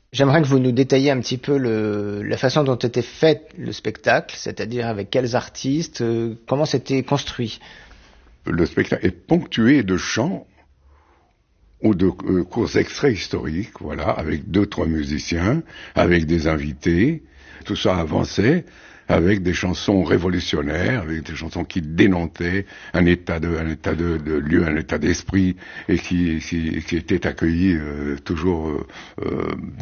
J'aimerais que vous nous détailliez un petit peu la façon dont était fait le spectacle, c'est-à-dire avec quels artistes, comment c'était construit. Le spectacle est ponctué de chants ou de courts extraits historiques, voilà, avec deux, trois musiciens, avec des invités. Tout ça avançait avec des chansons révolutionnaires, avec des chansons qui dénontaient un état de lieu, un état d'esprit, et qui étaient accueillis toujours